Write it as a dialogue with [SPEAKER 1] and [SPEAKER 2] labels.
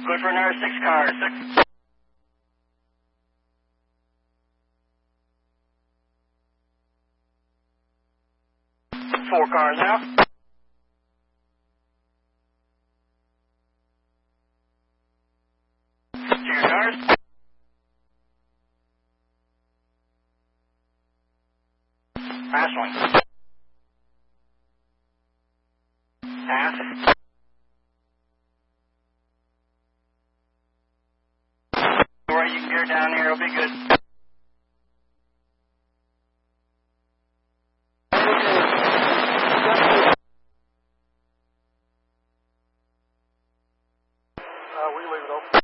[SPEAKER 1] Good for another 6 cars. 4 cars now. 2 cars. Last one. Pass. Where you can gear down here, it'll be good.
[SPEAKER 2] We leave it open.